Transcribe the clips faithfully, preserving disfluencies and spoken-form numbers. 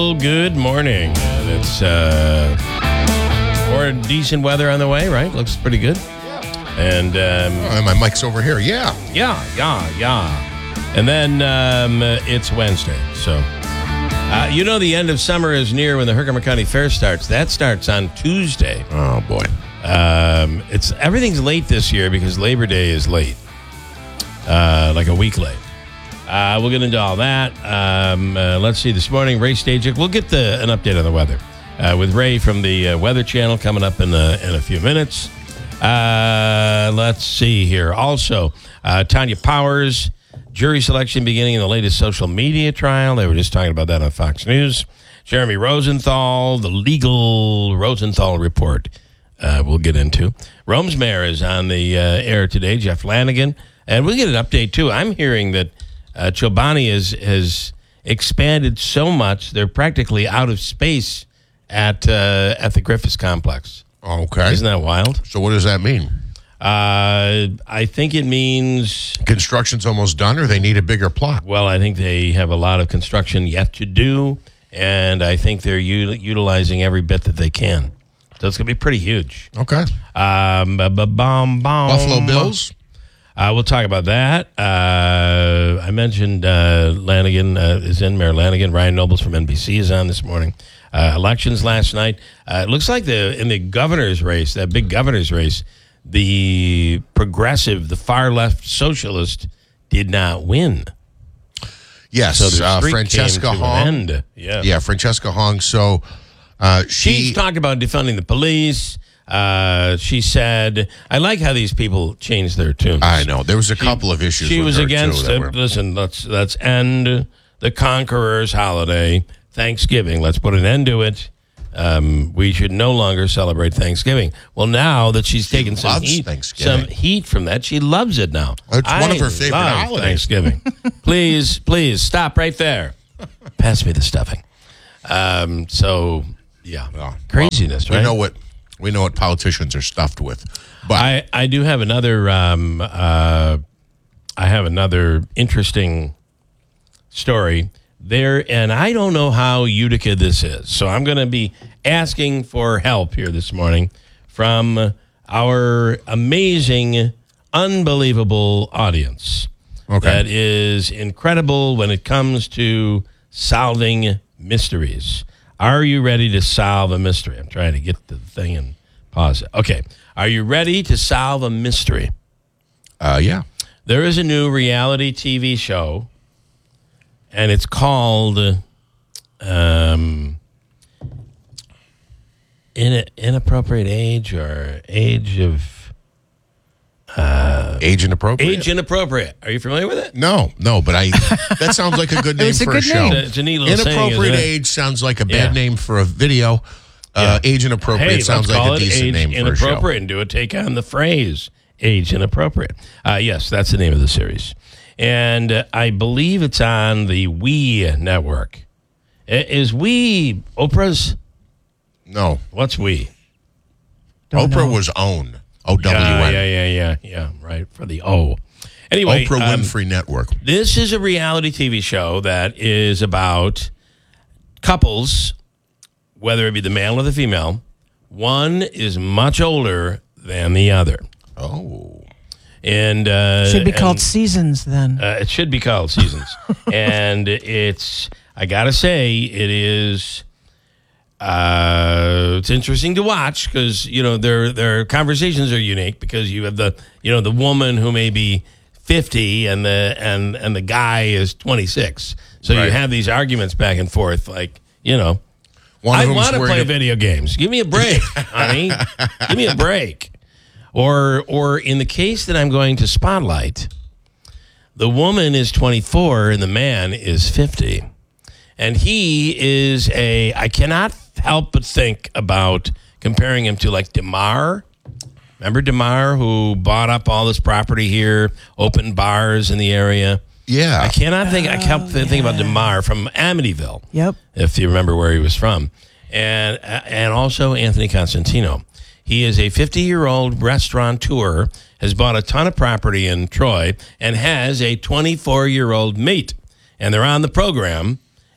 Good morning. And it's uh, more decent weather on the way, right? Looks pretty good. And um, oh, and my mic's over here. Yeah. Yeah, yeah, yeah. And then um, it's Wednesday. So, uh, you know, the end of summer is near when the Herkimer County Fair starts. That starts on Tuesday. Oh, boy. Um, it's everything's late this year because Labor Day is late, uh, like a week late. Uh, we'll get into all that. Um, uh, let's see. This morning, Ray Stajic. We'll get the, an update on the weather uh, with Ray from the uh, Weather Channel coming up in a, in a few minutes. Uh, let's see here. Also, uh, Tanya Powers, jury selection beginning in the latest social media trial. They were just talking about that on Fox News. Jeremy Rosenthal, the legal Rosenthal report. Uh, we'll get into. Rome's mayor is on the uh, air today, Jeff Lanigan, and we'll get an update too. I'm hearing that uh, Chobani is, has expanded so much they're practically out of space at uh, at the Griffiths complex. Okay. Isn't that wild? So what does that mean? Uh, I think it means Construction's almost done, or they need a bigger plot? Well, I think they have a lot of construction yet to do, and I think they're u- utilizing every bit that they can. So it's going to be pretty huge. Okay. Um, ba- ba- bum, bum. Buffalo Bills? Uh, we'll talk about that. Uh, I mentioned uh, Lanigan uh, is in, Mayor Lanigan. Ryan Nobles from N B C is on this morning. Uh, elections last night. Uh, it looks like the in the governor's race, that big governor's race, the progressive, the far left socialist did not win. Yes. So the uh, streak Francesca came to Hong. an end. Yeah. Yeah, Francesca Hong. So uh, she... She's talked about defunding the police. Uh, she said, I like how these people change their tunes. I know. There was a couple of issues She with was her, against too, it. were... Listen, let's let's end the conqueror's holiday, Thanksgiving. Let's put an end to it. Um, we should no longer celebrate Thanksgiving. Well, now that she's She taken some loves heat, Thanksgiving. some heat from that, she loves it now. It's I one of her favorite love holidays. Thanksgiving. Please, please stop right there. Pass me the stuffing. Um, so, yeah, Oh, craziness, well, right? We know what we know what politicians are stuffed with. But I, I do have another um, uh, I have another interesting story there, and I don't know how Utica this is. So I'm going to be asking for help here this morning from our amazing, unbelievable audience. Okay. That is incredible when it comes to solving mysteries. Are you ready to solve a mystery? I'm trying to get the thing and pause it. Okay. Are you ready to solve a mystery? uh, yeah. There is a new reality T V show, and it's called um, in Inappropriate Age or Age of... Age inappropriate. Age Inappropriate. Are you familiar with it? No, no, but I that sounds like a good name was a for a good show. name. It's a neat little saying, Inappropriate isn't it? age sounds like a bad Yeah. name for a video. Uh, Age inappropriate Hey, sounds let's like call a it decent Age name for a show. Inappropriate and do a take on the phrase Age Inappropriate. Uh, yes, that's the name of the series. And uh, I believe it's on the We network. I- Is We Oprah's? No, What's We? Don't Oprah know. was OWN. O W Yeah, N. yeah, yeah, yeah, yeah, right, for the O. Anyway, Oprah um, Winfrey Network. this is a reality T V show that is about couples, whether it be the male or the female. One is much older than the other. Oh. And uh, Should be called and, Seasons then. uh, it should be called Seasons. And it's, I got to say, it is, uh, it's interesting to watch because, you know, their their conversations are unique because you have the, you know, the woman who may be fifty and the and, and the guy is twenty-six. So Right. you have these arguments back and forth like, you know, One of I them's want to wearing play a- video games. Give me a break, honey. Give me a break. Or, or in the case that I'm going to spotlight, the woman is twenty-four and the man is fifty. And he is a, I cannot help but think about comparing him to like DeMar. Remember DeMar, who bought up all this property here, opened bars in the area? Yeah. I cannot think, I kept thinking about DeMar from Amityville. Yep. If you remember where he was from. And and also Anthony Constantino. He is a fifty-year-old restaurateur, has bought a ton of property in Troy, and has a twenty-four-year-old mate. And they're on the program,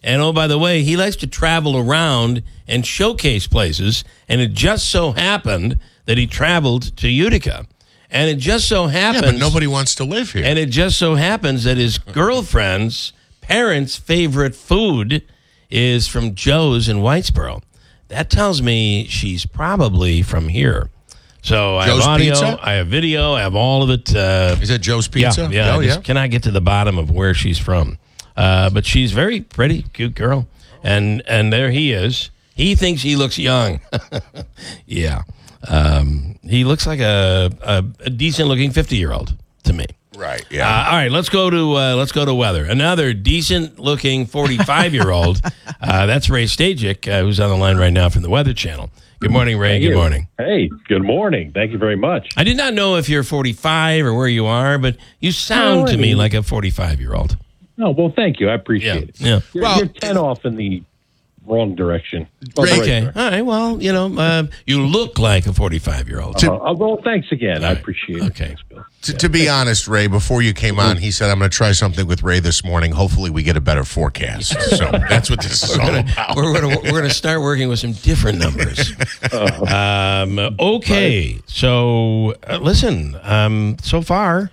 And oh, by the way, he likes to travel around and showcase places. And it just so happened that he traveled to Utica. And it just so happens. Yeah, but nobody wants to live here. And it just so happens that his girlfriend's parents' favorite food is from Joe's in Whitesboro. That tells me she's probably from here. So I have Joe's audio, Pizza? I have video, I have all of it. Uh, Is that Joe's Pizza? Yeah, yeah. Oh, I just yeah. cannot get to the bottom of where she's from. Uh, but she's very pretty, cute girl. And and there he is. He thinks he looks young. Yeah. Um, he looks like a, a, a decent-looking fifty-year-old to me. Right, yeah. Uh, all right, let's go to uh, let's go to weather. Another decent-looking forty-five-year-old. uh, that's Ray Stajic, uh, who's on the line right now from the Weather Channel. Good morning, Ray. Thank Good you. morning. Hey, good morning. Thank you very much. I did not know if you're forty-five or where you are, but you sound Oh, I to me mean- like a forty-five-year-old. Oh, well, thank you. I appreciate it. Yeah. You're, Well- you're ten off in the wrong direction. Well, the right Okay. direction. All right. Well, you know, uh, you look like a forty-five-year-old. Uh, uh, well, thanks again. I right. appreciate it. Okay. Thanks, Bill. To, to be honest, Ray, before you came on, he said, I'm going to try something with Ray this morning. Hopefully we get a better forecast. So that's what this is all about. We're going to we're going to start working with some different numbers. Um, okay. So uh, listen. Um, so far,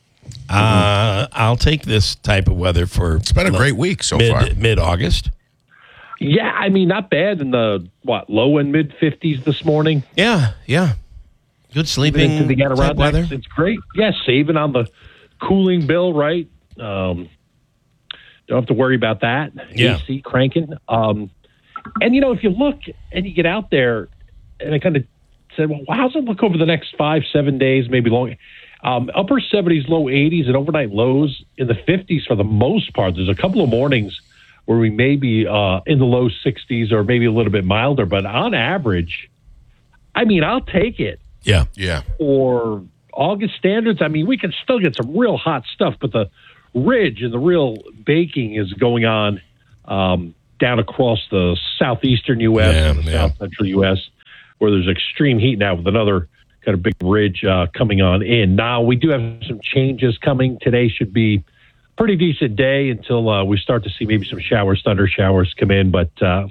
uh, I'll take this type of weather for It's been a great week so far. mid mid August. Yeah, I mean, not bad in the, what, low and mid fifties this morning. Yeah. Yeah. Good sleeping Into the type Adirondack. weather. It's great. Yeah, saving on the cooling bill, right? Um, don't have to worry about that. Yeah. A C cranking. Um, and, you know, if you look and you get out there, and I kind of said, well, how's it look over the next five, seven days, maybe long? Um, upper seventies, low eighties, and overnight lows in the fifties for the most part. There's a couple of mornings where we may be uh, in the low sixties or maybe a little bit milder, but on average, I mean, I'll take it. Yeah. Yeah. For August standards, I mean, we can still get some real hot stuff, but the ridge and the real baking is going on um, down across the southeastern U S Yeah, and the yeah. south central U S, where there's extreme heat now with another kind of big ridge uh, coming on in. Now, we do have some changes coming. Today should be a pretty decent day until uh, we start to see maybe some showers, thunder showers come in, but uh,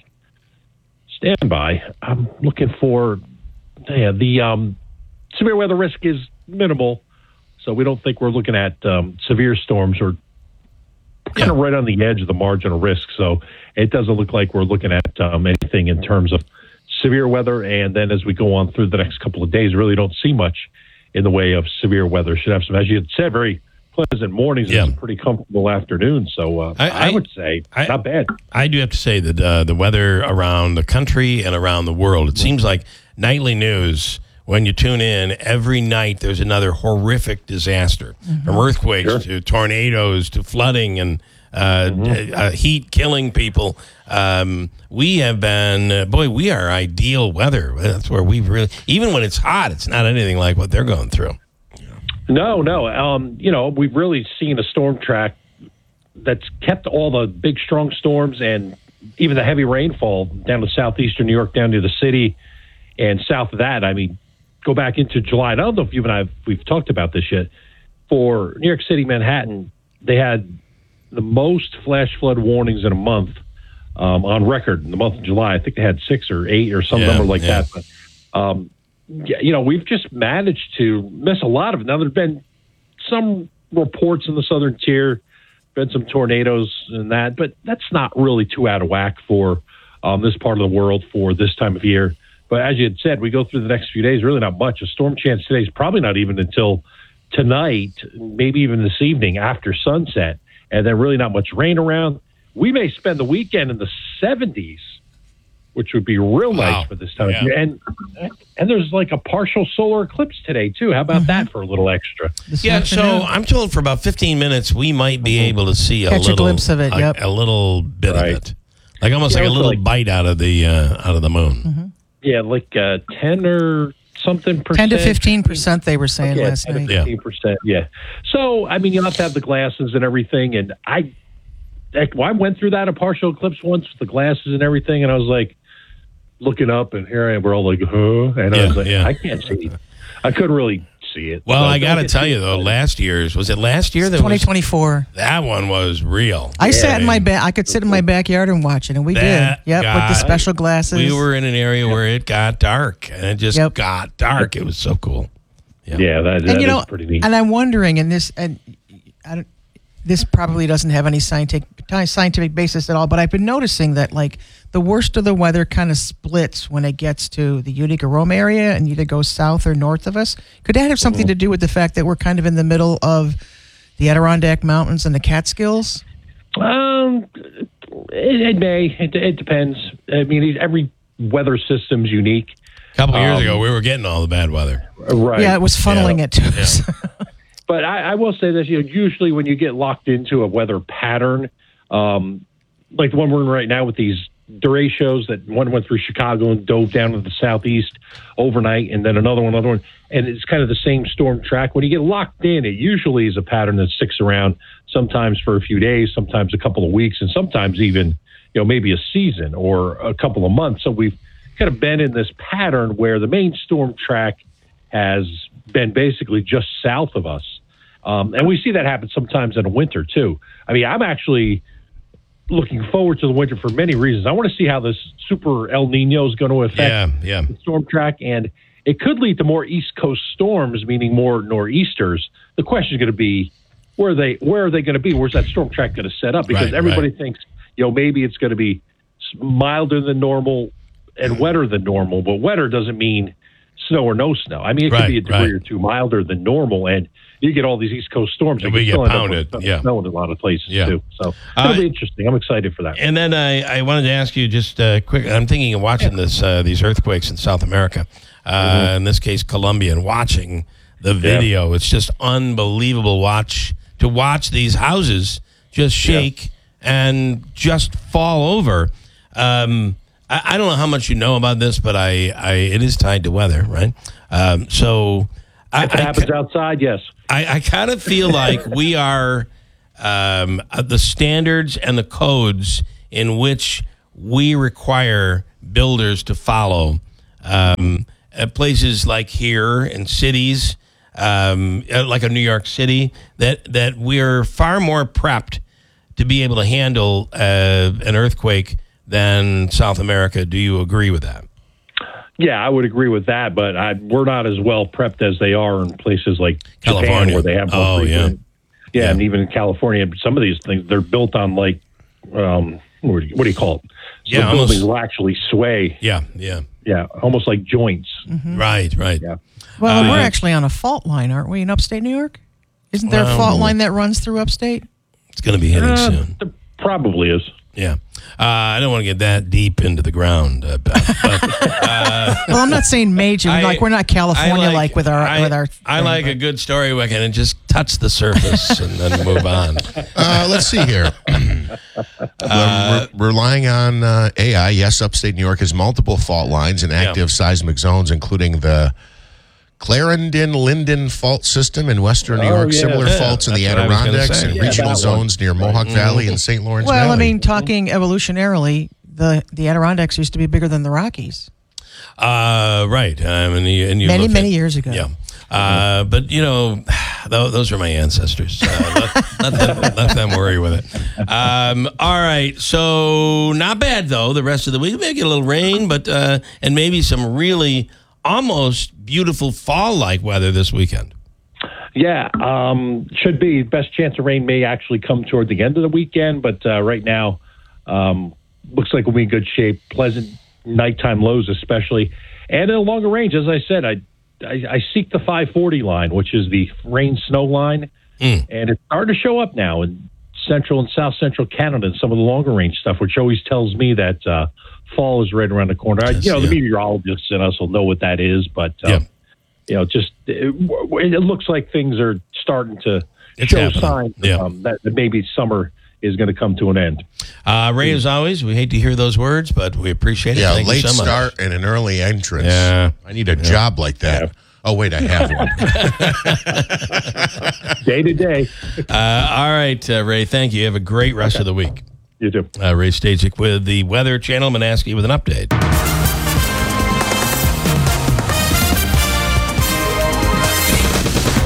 stand by. I'm looking for yeah, the um, severe weather risk is minimal, so we don't think we're looking at um, severe storms or kind of right on the edge of the marginal risk. So it doesn't look like we're looking at um, anything in terms of severe weather. And then as we go on through the next couple of days, really don't see much in the way of severe weather. Should have some, as you had said, very pleasant mornings Yeah. and some pretty comfortable afternoons. So uh, I- I, I- would say I- not bad. I do have to say that uh, the weather around the country and around the world, it seems like nightly news, when you tune in, every night there's another horrific disaster, from earthquakes Sure. to tornadoes to flooding and uh, uh, heat killing people. Um, we have been, uh, boy, we are ideal weather. That's where we really, even when it's hot, it's not anything like what they're going through. No, no. Um, you know, we've really seen a storm track that's kept all the big, strong storms and even the heavy rainfall down to southeastern New York, down to the city, and south of that. I mean, go back into July. I don't know if you and I have, we've talked about this yet. For New York City, Manhattan, they had the most flash flood warnings in a month um, on record in the month of July. I think they had six or eight or some Yeah, number like yeah. that. But, um, yeah, you know, we've just managed to miss a lot of it. Now, there have been some reports in the southern tier, been some tornadoes and that, but that's not really too out of whack for um, this part of the world for this time of year. But as you had said, we go through the next few days, really not much. A storm chance today is probably not even until tonight, maybe even this evening after sunset, and then really not much rain around. We may spend the weekend in the seventies, which would be real nice Wow. for this time Yeah. of year. And and there's like a partial solar eclipse today, too. How about that for a little extra? This Yeah, so afternoon. I'm told for about fifteen minutes we might be able to see a Catch a little glimpse of it, a, yep. a little bit Right. of it, like almost Yeah, like a it's little like- bite out of the uh, out of the moon. Yeah, like uh, ten or something percent. ten to fifteen percent they were saying Yeah, last ten to night. Yeah. fifteen percent. Yeah. So, I mean, you have to have the glasses and everything. And I, I I went through that, a partial eclipse once with the glasses and everything. And I was like, looking up, and here I am. We're all like, huh? And I Yeah, was like, yeah. I can't see. I couldn't really see it. Well, So I got to don't tell get you too though, excited. last year's was it last year that twenty was, twenty-four. that one was real. I sat in mean, my back. I could sit in my backyard and watch it, and we That did. Yep, with got- the special glasses. We were in an area where it got dark, and it just Yep. got dark. It was so cool. Yeah, that, that and you is know, pretty neat. and I'm wondering, and this, and I don't, this probably doesn't have any scientific scientific basis at all, but I've been noticing that like the worst of the weather kind of splits when it gets to the Utica Rome area and either goes south or north of us. Could that have something to do with the fact that we're kind of in the middle of the Adirondack Mountains and the Catskills? Um, it, it may. It, it depends. I mean, every weather system's unique. A couple of years Um, ago, we were getting all the bad weather. Right. Yeah, it was funneling Yeah. it to us. But I, I will say this: you know, usually when you get locked into a weather pattern, um, like the one we're in right now with these derechos, that one went through Chicago and dove down to the southeast overnight, and then another one, another one, and it's kind of the same storm track. When you get locked in, it usually is a pattern that sticks around, sometimes for a few days, sometimes a couple of weeks, and sometimes even, you know, maybe a season or a couple of months. So we've kind of been in this pattern where the main storm track has been basically just south of us. Um, and we see that happen sometimes in the winter, too. I mean, I'm actually looking forward to the winter for many reasons. I want to see how this super El Nino is going to affect Yeah, yeah. the storm track, and it could lead to more East Coast storms, meaning more nor'easters. The question is going to be, where are they, where are they going to be? Where's that storm track going to set up? Because Right, everybody right. thinks, you know, maybe it's going to be milder than normal and wetter than normal, but wetter doesn't mean snow or no snow. I mean, it could Right, be a degree right. or two milder than normal, and you get all these East Coast storms. And that we can get still end up pounded, with yeah. snow in a lot of places, Yeah. too. So Uh, it'll be interesting. I'm excited for that. And then I, I wanted to ask you just uh, quick. I'm thinking of watching this uh, these earthquakes in South America, uh, Mm-hmm. in this case Colombia, and watching the video. It's just unbelievable. Watch to watch these houses just shake and just fall over. Um, I, I don't know how much you know about this, but I, I it is tied to weather, right? Um, so I, If it I- happens outside, yes. I, I kind of feel like we are um, uh, the standards and the codes in which we require builders to follow. Um, at places like here in cities, um, uh, like a New York City, that that we're far more prepped to be able to handle uh, an earthquake than South America. Do you agree with that? Yeah, I would agree with that, but I, we're not as well prepped as they are in places like California. Japan, where they have more Oh, frequent- yeah. yeah, Yeah. and even in California, some of these things they're built on like um, what do you, what do you call it? So Yeah, the almost- buildings will actually sway. Yeah, yeah, Yeah, almost like joints. right, right. Yeah. Well, Uh, we're actually on a fault line, aren't we, in upstate New York? Isn't there a Well, fault line that runs through upstate? It's going to be hitting Uh, soon. there probably is. Yeah. Uh, I don't want to get that deep into the ground, uh, Beth, but Well, I'm not saying major. I- like we're not California, I like, with our I, with our. I thing, like but- a good story, Wicken, and just touch the surface and then move on. Uh, let's see here. We're re- relying on uh, A I. Yes, upstate New York has multiple fault lines and active seismic zones, including the Clarendon-Linden fault system in western New Oh, York, yeah. similar Yeah, faults in the that's what I was gonna Adirondacks say. and Yeah, regional that one. zones near Mohawk Valley and Saint Lawrence Well, Valley. I mean, talking evolutionarily, the the Adirondacks used to be bigger than the Rockies Uh, right. Um, and you, and you many look many at- years ago. Yeah. Uh, but, you know, th- those are my ancestors. Uh, let, let, them, let them worry with it. Um, all right. So, not bad, though, the rest of the week. We may get a little rain, but uh, and maybe some really almost beautiful fall-like weather this weekend. Yeah, um, should be. Best chance of rain may actually come toward the end of the weekend, but uh, right now, um, looks like we'll be in good shape. Pleasant nighttime lows, especially, and in a longer range. As I said, I I, I seek the five forty line, which is the rain snow line, Mm. and it's starting to show up now in central and south central Canada and some of the longer range stuff, which always tells me that uh, fall is right around the corner. I, Yes, you know, yeah. the meteorologists and us will know what that is, but um, Yeah. you know, just it, it looks like things are starting to It's show happening. signs Yeah. um, that, that maybe summer is going to come to an end. Uh, Ray, as always, we hate to hear those words, but we appreciate it. yeah, Thank late you so much. start and an early entrance. Yeah. I need a job like that. Yeah. Oh, wait, I have one. Day to day, Uh, all right, uh, Ray, thank you. Have a great rest of the week. you do. Uh, Ray Stasic with the Weather Channel. I'm going to ask you with an update.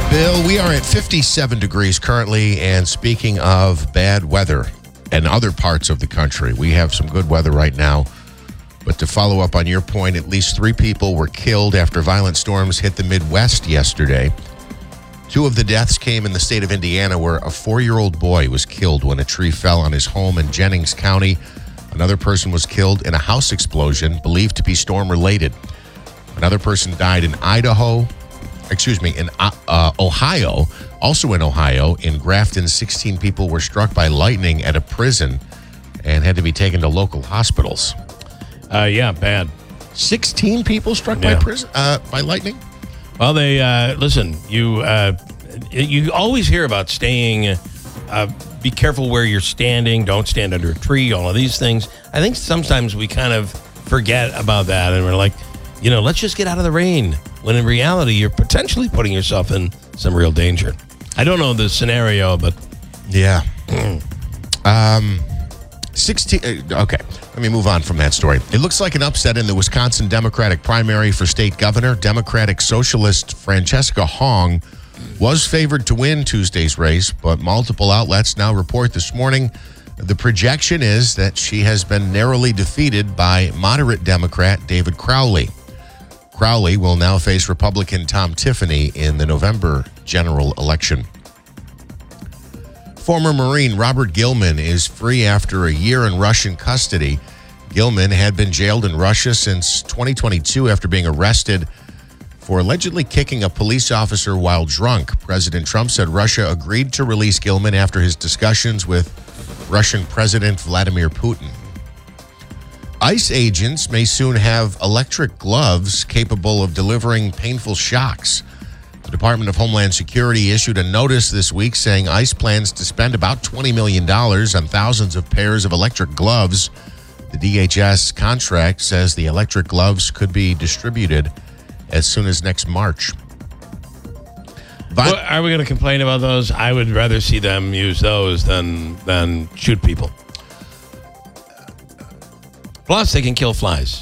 Bill, we are at fifty-seven degrees currently, and speaking of bad weather and other parts of the country, we have some good weather right now. But to follow up on your point, at least three people were killed after violent storms hit the Midwest yesterday. Two of the deaths came in the state of Indiana, where a four-year-old boy was killed when a tree fell on his home in Jennings County. Another person was killed in a house explosion, believed to be storm-related. Another person died in Idaho. Excuse me, in uh, uh, Ohio, also in Ohio, in Grafton, sixteen people were struck by lightning at a prison and had to be taken to local hospitals. Uh, yeah, bad. sixteen people struck Yeah. by prison uh, by lightning? Well, they uh, listen. You uh, you always hear about staying. Uh, be careful where you're standing. Don't stand under a tree. All of these things. I think sometimes we kind of forget about that, and we're like, you know, let's just get out of the rain. When in reality, you're potentially putting yourself in some real danger. I don't know the scenario, but Yeah. um, sixteen. Uh, okay, let me move on from that story. It looks like an upset in the Wisconsin Democratic primary for state governor. Democratic Socialist Francesca Hong was favored to win Tuesday's race, but multiple outlets now report this morning the projection is that she has been narrowly defeated by moderate Democrat David Crowley. Crowley will now face Republican Tom Tiffany in the November general election. Former Marine Robert Gilman is free after a year in Russian custody. Gilman had been jailed in Russia since twenty twenty-two after being arrested for allegedly kicking a police officer while drunk. President Trump said Russia agreed to release Gilman after his discussions with Russian President Vladimir Putin. ICE agents may soon have electric gloves capable of delivering painful shocks. The Department of Homeland Security issued a notice this week saying ICE plans to spend about twenty million dollars on thousands of pairs of electric gloves. The D H S contract says the electric gloves could be distributed as soon as next March. Vi- well, are we going to complain about those? I would rather see them use those than than shoot people. Plus, they can kill flies.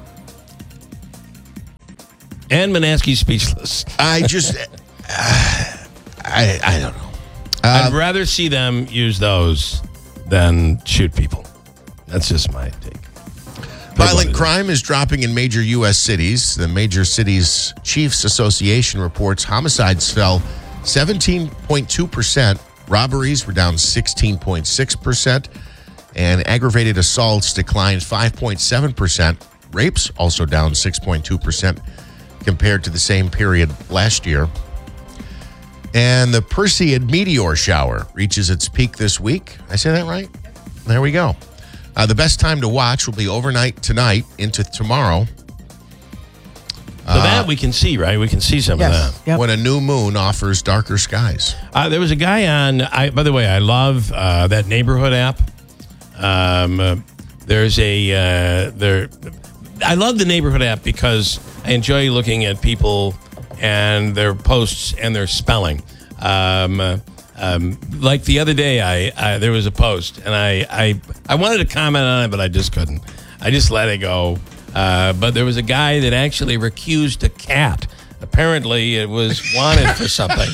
And Manaski's speechless. I just, uh, I, I don't know. I'd rather see them use those than shoot people. That's just my take. Violent crime is dropping in major U S cities. The Major Cities Chiefs Association reports homicides fell seventeen point two percent. Robberies were down sixteen point six percent. And aggravated assaults declined five point seven percent. Rapes also down six point two percent compared to the same period last year. And the Perseid meteor shower reaches its peak this week. I say that right? There we go. Uh, the best time to watch will be overnight tonight into tomorrow. So that we can see, right? We can see some Yes. of that. Yep. When a new moon offers darker skies. Uh, there was a guy on, I, by the way, I love uh, that neighborhood app. Um, uh, there's a, uh, there, I love the neighborhood app because I enjoy looking at people and their posts and their spelling. Um, uh, um, like the other day, I, I there was a post and I, I, I wanted to comment on it, but I just couldn't. I just let it go. Uh, but there was a guy that actually recused a cat. Apparently, it was wanted for something.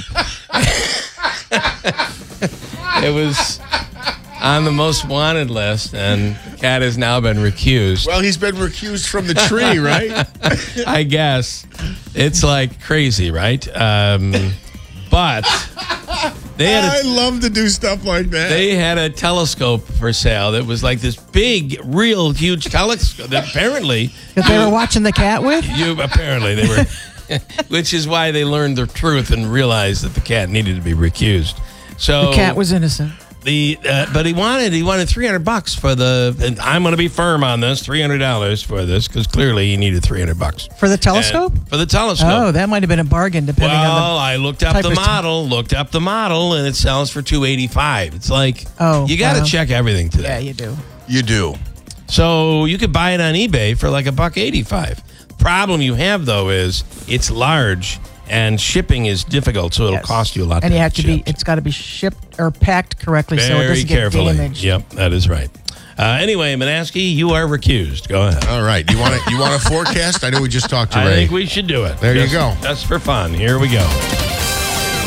It was on the most wanted list, and the cat has now been recused. Well, he's been recused from the tree, right? I guess it's like crazy, right? Um, but they had I a, love to do stuff like that. they had a telescope for sale that was like this big, real, huge telescope that apparently That they were watching the cat with? you apparently they were, which is why they learned the truth and realized that the cat needed to be recused. So The cat was innocent. The uh, but he wanted he wanted three hundred bucks for the. And I'm going to be firm on this, three hundred dollars for this because clearly he needed three hundred bucks For the telescope? And for the telescope. Oh, that might have been a bargain depending Well, on I looked up type the of- model, looked up the model, and it sells for two eighty five. It's like Oh, you got to wow. check everything the. today. Yeah, you do. You do. So you could buy it on eBay for like a buck eighty-five. Problem you have though is it's large and shipping is difficult, so it'll Yes. cost you a lot. And you have to be, ship. it's got to be shipped or packed correctly so it Very doesn't carefully. get damaged. Yep, that is right. Uh, anyway, Manaski, you are recused. Go ahead. All right. You want to you want a forecast? I know we just talked to I Ray. think we should do it. There you Just- go. Just for fun. Here we go.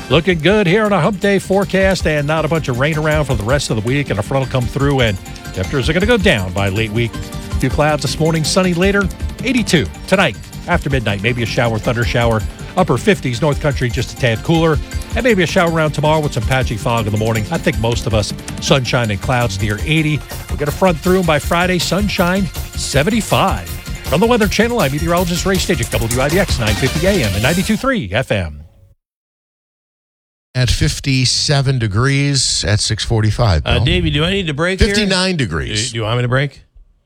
Looking good here on a hump day forecast, and not a bunch of rain around for the rest of the week, and a front will come through, and temperatures are going to go down by late week. A few clouds this morning, sunny later, eighty-two. Tonight, after midnight, maybe a shower, thunder shower, upper fifties, North Country just a tad cooler, and maybe a shower around tomorrow with some patchy fog in the morning. I think most of us, sunshine and clouds near eighty. We'll get a front through, and by Friday, sunshine, seventy-five. From the Weather Channel, I'm meteorologist Ray Stajic, W I D X nine fifty A M and ninety-two point three F M. At fifty-seven degrees at six forty-five. Uh, Davey, do I need to break fifty-nine here? degrees. Do, do you want me to break?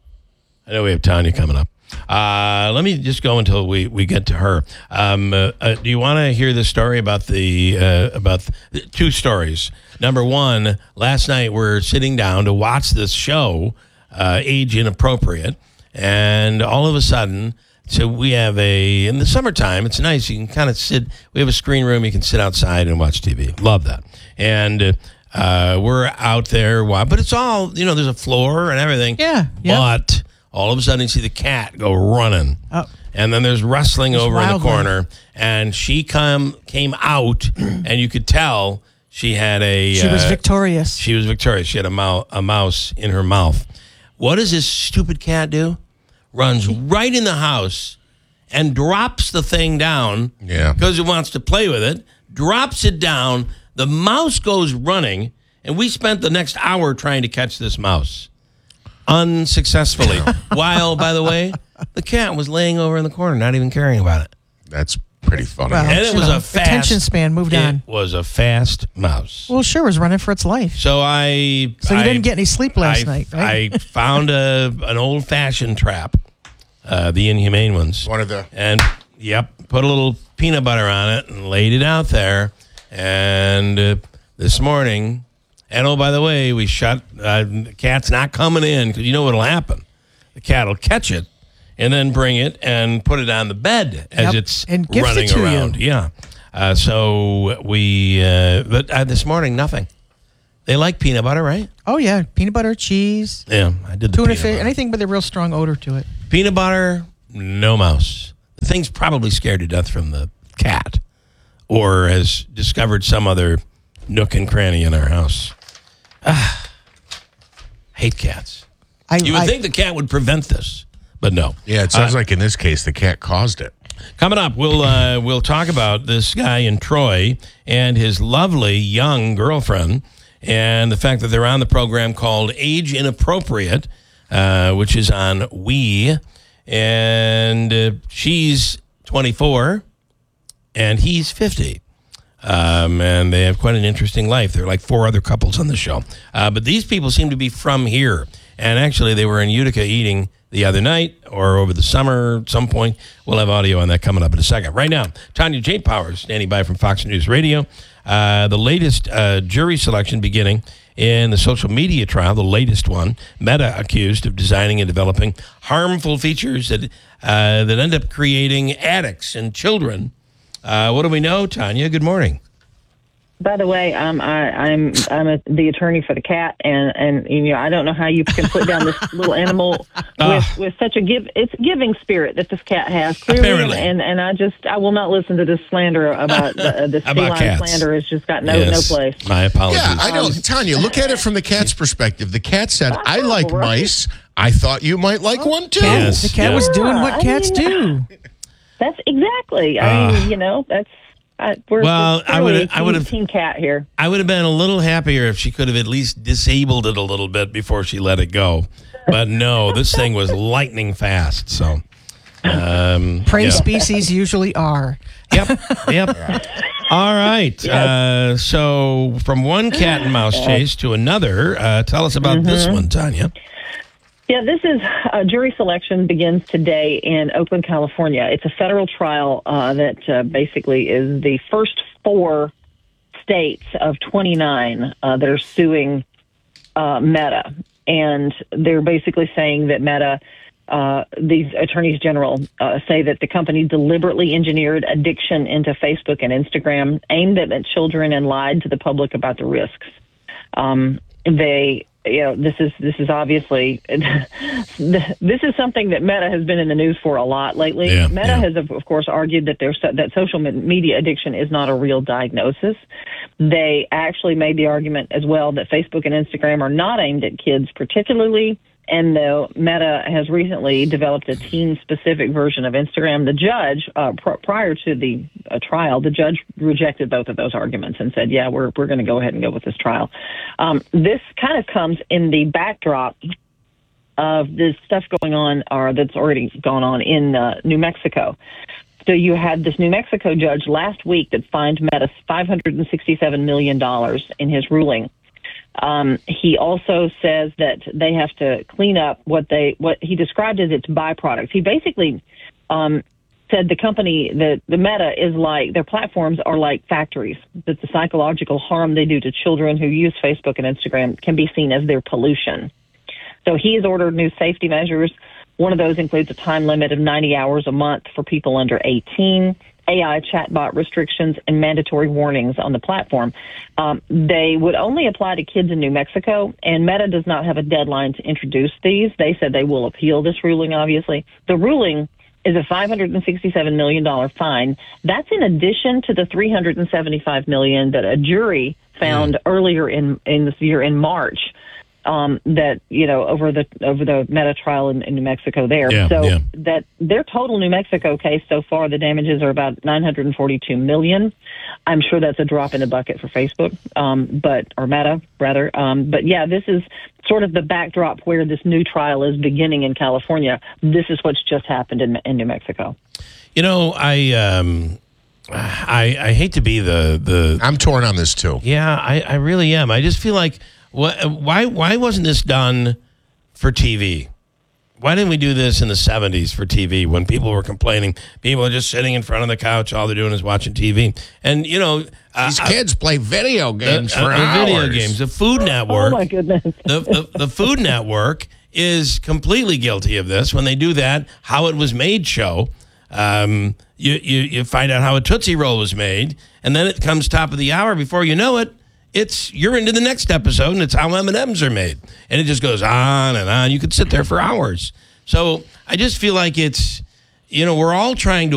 I know we have Tanya coming up. Uh, let me just go until we, we get to her. Um, uh, uh, do you want to hear the story about the uh, about the, two stories? Number one, last night we're sitting down to watch this show, uh, Age Inappropriate, and all of a sudden, so we have a in the summertime. It's nice. You can kind of sit. We have a screen room. You can sit outside and watch T V. Love that. And uh, we're out there, but it's all you know. There's a floor and everything. Yeah. yeah. But all of a sudden, you see the cat go running. Oh. And then there's rustling There's over in the wildlife. corner. And she come came out, and you could tell she had a... She was uh, victorious. She was victorious. She had a, mou- a mouse in her mouth. What does this stupid cat do? Runs right in the house and drops the thing down Yeah. because it wants to play with it, drops it down. The mouse goes running, and we spent the next hour trying to catch this mouse. Unsuccessfully. While, by the way, the cat was laying over in the corner, not even caring about it. That's pretty funny. Well, And it you was know, a fast... attention span moved it on. was a fast mouse. Well, sure, it was running for its life. So I... So you I, didn't get any sleep last I, night, right? I found a an old-fashioned trap, uh, the inhumane ones. One of the... And, yep, put a little peanut butter on it and laid it out there. And uh, this morning... And, oh, by the way, we shut... Uh, the cat's not coming in because you know what'll happen. The cat will catch it and then bring it and put it on the bed as Yep, it's and gift it running to you. around. Yeah. Uh, so we... Uh, but uh, this morning, nothing. They like peanut butter, right? Oh, yeah. Peanut butter, cheese, Yeah, I did the tuna peanut fish, butter. anything with a real strong odor to it. Peanut butter, no mouse. The thing's probably scared to death from the cat or has discovered some other nook and cranny in our house. Ah, hate cats. I, You would I, think the cat would prevent this, but no. Yeah, it sounds like in this case the cat caused it. Coming up, we'll uh, we'll talk about this guy in Troy and his lovely young girlfriend, and the fact that they're on the program called Age Inappropriate, uh, which is on We, and uh, she's twenty-four, and he's fifty. Um, and they have quite an interesting life. There are like four other couples on the show. Uh, but these people seem to be from here. And actually, they were in Utica eating the other night or over the summer at some point. We'll have audio on that coming up in a second. Right now, Tanya J. Powers standing by from Fox News Radio. Uh, the latest uh, jury selection beginning in the social media trial, the latest one. Meta accused of designing and developing harmful features that, uh, that end up creating addicts and children. Uh, what do we know, Tanya? Good morning. By the way, um, I, I'm I'm a, the attorney for the cat, and, and you know I don't know how you can put down this little animal with, with such a give it's giving spirit that this cat has clearly, Apparently. and and I just I will not listen to this slander about uh, this About feline cats. slander. Has just got no Yes. no place. My apologies. Yeah, I know. Tanya, look at it from the cat's perspective. The cat said, I like right. mice. I thought you might like one too. Yes. the cat Yeah. was doing what I cats mean, do. That's exactly. I Uh, mean, you know, that's I, we're Well, we're I really would've- I team- would've- team cat here. I would have been a little happier if she could have at least disabled it a little bit before she let it go. But no, this thing was lightning fast. So, um, Prey yeah. species usually are. Yep, yep. All right. Uh, so, from one cat and mouse chase to another, uh, tell us about this one, Tanya. Yeah, this is uh, jury selection begins today in Oakland, California. It's a federal trial uh, that uh, basically is the first four states of twenty-nine uh, that are suing uh, Meta. And they're basically saying that Meta, uh, these attorneys general, uh, say that the company deliberately engineered addiction into Facebook and Instagram, aimed it at children, and lied to the public about the risks. Um, they you know, this is this is obviously this is something that Meta has been in the news for a lot lately. Yeah, Meta yeah. has, of course, argued that there's that social media addiction is not a real diagnosis. They actually made the argument as well that Facebook and Instagram are not aimed at kids particularly. And though Meta has recently developed a teen-specific version of Instagram, the judge, uh, pr- prior to the uh, trial, the judge rejected both of those arguments and said, yeah, we're we're going to go ahead and go with this trial. Um, this kind of comes in the backdrop of this stuff going on, or that's already gone on in uh, New Mexico. So you had this New Mexico judge last week that fined Meta five hundred sixty-seven million dollars in his ruling. Um, he also says that they have to clean up what they what he described as its byproducts. He basically um, said the company, the, the Meta, is like, their platforms are like factories, that the psychological harm they do to children who use Facebook and Instagram can be seen as their pollution. So he has ordered new safety measures. One of those includes a time limit of ninety hours a month for people under eighteen, A I chatbot restrictions, and mandatory warnings on the platform. Um, they would only apply to kids in New Mexico, and Meta does not have a deadline to introduce these. They said they will appeal this ruling, obviously. The ruling is a five hundred sixty-seven million dollars fine. That's in addition to the three hundred seventy-five million dollars that a jury found mm. earlier in, in this year in March. Um, that, you know, over the over the Meta trial in, in New Mexico there. Yeah, so yeah. that their total New Mexico case so far, the damages are about nine hundred forty-two million dollars. I'm sure that's a drop in the bucket for Facebook, um, but or Meta rather. Um, but yeah, this is sort of the backdrop where this new trial is beginning in California. This is what's just happened in, in New Mexico. You know, I um, I I hate to be the the. I'm torn on this too. Yeah, I, I really am. I just feel like. What, why why wasn't this done for T V? Why didn't we do this in the seventies for T V when people were complaining? People are just sitting in front of the couch. All they're doing is watching T V. And, you know. Uh, These kids play video games uh, for uh, hours. Video games. The Food Network. Oh, my goodness. the, the, the Food Network is completely guilty of this. When they do that How It Was Made show, um, you, you, you find out how a Tootsie Roll was made. And then it comes top of the hour. Before you know it, It's you're into the next episode, and it's how M and M's are made, and it just goes on and on. You could sit there for hours. So I just feel like it's, you know, we're all trying to